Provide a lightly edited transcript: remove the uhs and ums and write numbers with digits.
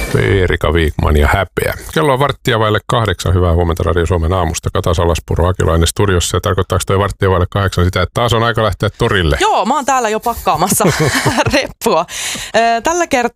Erika Wikman ja häpeä. Kello on 7:15. Hyvää huomenta Radio Suomen aamusta. Kata Salaspuro, Akilainen studiossa. Ja tarkoittaako toi 7:08 sitä, että taas on aika lähteä torille? Joo, mä oon täällä jo pakkaamassa reppua.